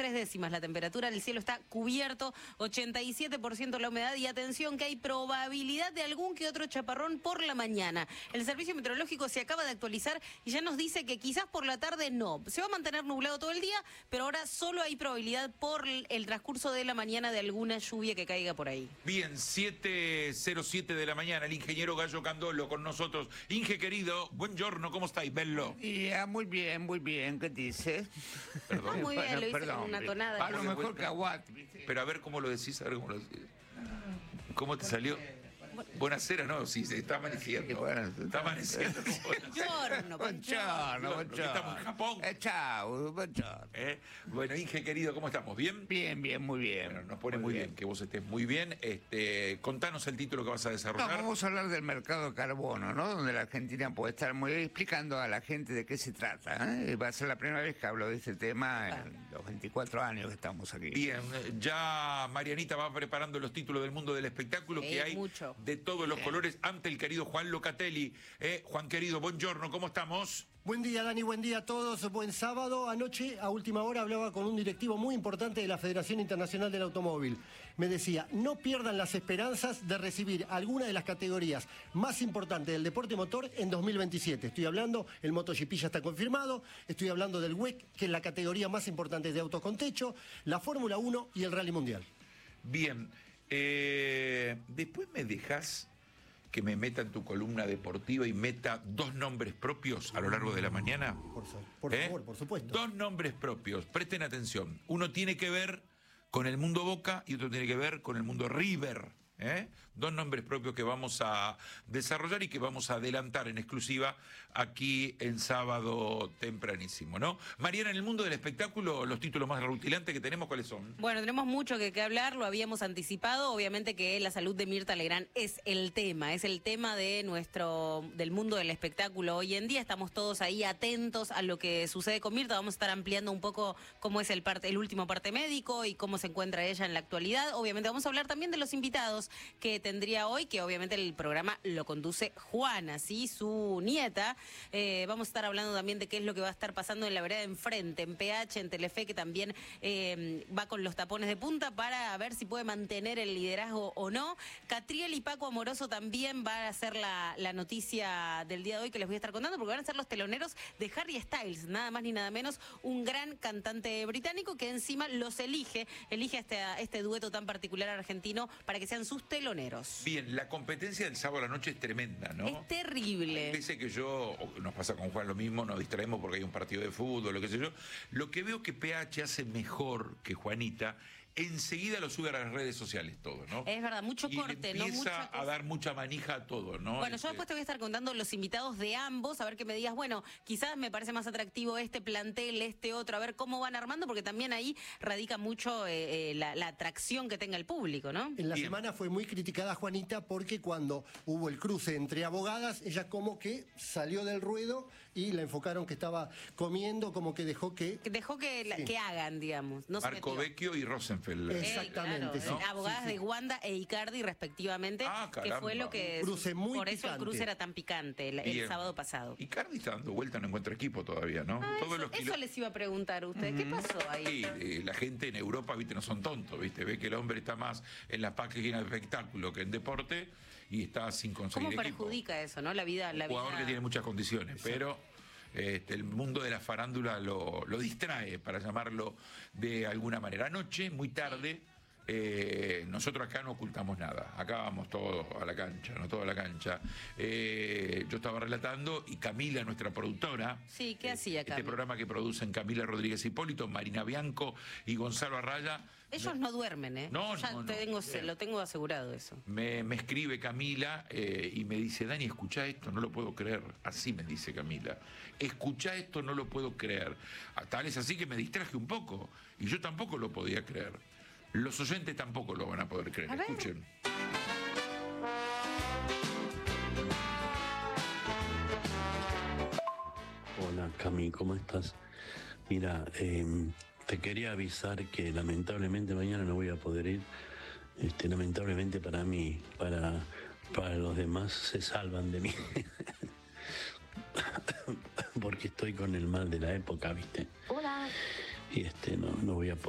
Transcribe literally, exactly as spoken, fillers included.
tres décimas la temperatura, el cielo está cubierto, ochenta y siete por ciento la humedad y atención que hay probabilidad de algún que otro chaparrón por la mañana. El servicio meteorológico se acaba de actualizar y ya nos dice que quizás por la tarde no. Se va a mantener nublado todo el día, pero ahora solo hay probabilidad por el transcurso de la mañana de alguna lluvia que caiga por ahí. Bien, siete cero siete de la mañana, el ingeniero Gallo Candolo con nosotros. Inge querido, buongiorno, ¿cómo estáis? Bello. Ya, muy bien, muy bien, ¿qué dices? Perdón. Ah, muy bien, bueno, lo hice perdón, con una tonada. a lo mejor que aguante, ¿viste? Pero a ver cómo lo decís, a ver cómo lo decís. ¿Cómo te salió? Buonasera, no, sí, se está amaneciendo. Bueno, está amaneciendo. Buongiorno, buongiorno, buongiorno. Estamos en Japón. Eh, chao, buongiorno. ¿Eh? Bueno, Inge querido, ¿cómo estamos? ¿Bien? Bien, bien, muy bien. Bueno, nos pone muy, muy bien. bien que vos estés muy bien. Este, contanos el título que vas a desarrollar. No, vamos a hablar del mercado de carbono, ¿no? Donde la Argentina puede estar muy bien explicando a la gente de qué se trata. ¿eh? Va a ser la primera vez que hablo de este tema en los veinticuatro años que estamos aquí. Bien, ya Marianita va preparando los títulos del mundo del espectáculo, sí, que hay mucho. de todos los colores, ante el querido Juan Locatelli. Eh, Juan querido, buongiorno, ¿cómo estamos? Buen día, Dani, buen día a todos, buen sábado. Anoche, a última hora, hablaba con un directivo muy importante de la Federación Internacional del Automóvil. Me decía, no pierdan las esperanzas de recibir alguna de las categorías más importantes del deporte motor en dos mil veintisiete. Estoy hablando, el MotoGP ya está confirmado, estoy hablando del W E C, que es la categoría más importante de autos con techo, la Fórmula uno y el Rally Mundial. Bien, eh, después me dejas que me meta en tu columna deportiva y meta dos nombres propios a lo largo de la mañana. Por, por ¿Eh? favor, por supuesto. Dos nombres propios, presten atención. Uno tiene que ver con el mundo Boca y otro tiene que ver con el mundo River. ¿Eh? Dos nombres propios que vamos a desarrollar y que vamos a adelantar en exclusiva aquí en sábado tempranísimo, ¿no? Mariana, en el mundo del espectáculo, los títulos más rutilantes que tenemos, ¿cuáles son? Bueno, tenemos mucho que, que hablar, lo habíamos anticipado, obviamente que la salud de Mirta Legrand es el tema, es el tema de nuestro, del mundo del espectáculo hoy en día, estamos todos ahí atentos a lo que sucede con Mirta, vamos a estar ampliando un poco cómo es el, parte, el último parte médico y cómo se encuentra ella en la actualidad, obviamente vamos a hablar también de los invitados que tendría hoy, que obviamente el programa lo conduce Juana, ¿sí? Su nieta. Eh, vamos a estar hablando también de qué es lo que va a estar pasando en la vereda enfrente, en P H, en Telefe, que también eh, va con los tapones de punta para ver si puede mantener el liderazgo o no. Catriel y Paco Amoroso también va a ser la, la noticia del día de hoy que les voy a estar contando, porque van a ser los teloneros de Harry Styles, nada más ni nada menos, un gran cantante británico que encima los elige, elige a este, a este dueto tan particular argentino para que sean sus teloneros. Bien, la competencia del sábado a la noche es tremenda, ¿no? Es terrible. Pese que yo, nos pasa con Juan lo mismo, nos distraemos porque hay un partido de fútbol, lo que sé yo. Lo que veo que P H hace mejor que Juanita, enseguida lo sube a las redes sociales todo, ¿no? Es verdad, mucho y corte, empieza ¿no? Mucha a dar mucha manija a todo, ¿no? Bueno, este... yo después te voy a estar contando los invitados de ambos, a ver que me digas, bueno, quizás me parece más atractivo este plantel, este otro, a ver cómo van armando, porque también ahí radica mucho eh, eh, la, la atracción que tenga el público, ¿no? En la Bien. semana fue muy criticada Juanita porque cuando hubo el cruce entre abogadas, ella como que salió del ruedo y la enfocaron que estaba comiendo, como que dejó que... Que Dejó que, la- Sí. que hagan, digamos. No se Marco metió. Vecchio y Rosenfeld. Eh, Eh, Exactamente, claro, sí. eh, abogadas Sí, sí. de Wanda e Icardi respectivamente, Ah, que caramba. fue lo que... Un cruce muy por eso el picante. cruce era tan picante el, el Bien. sábado pasado. Icardi está dando vuelta, no encuentra equipo todavía, ¿no? Ah, Todos eso, los eso kilo- les iba a preguntar a ustedes, ¿qué pasó ahí? Sí, eh, la gente en Europa, viste, no son tontos, viste, ve que el hombre está más en la página de espectáculo que en deporte y está sin conseguir ¿Cómo equipo. perjudica eso, no? La vida... La Un jugador vida... que tiene muchas condiciones, pero este, el mundo de la farándula lo, lo distrae, para llamarlo de alguna manera. Anoche, muy tarde, eh, nosotros acá no ocultamos nada, acá vamos todos a la cancha, no toda la cancha. Eh, yo estaba relatando y Camila, nuestra productora, Sí, ¿qué eh, hacía este Camila? programa que producen Camila Rodríguez Hipólito, Marina Bianco y Gonzalo Arraya. Ellos no duermen, ¿eh? No, ya no, no. tengo, se- lo tengo asegurado eso. Me, me escribe Camila eh, y me dice, Dani, escuchá esto, no lo puedo creer. Así me dice Camila. Escuchá esto, no lo puedo creer. A Tal es así que me distraje un poco y yo tampoco lo podía creer. Los oyentes tampoco lo van a poder creer. A ver. Escuchen. Hola Cami, ¿cómo estás? Mira, eh, te quería avisar que lamentablemente mañana no voy a poder ir. Este, lamentablemente para mí, para, para los demás se salvan de mí. Porque estoy con el mal de la época, ¿viste? Hola. Y este, no, no voy a poder.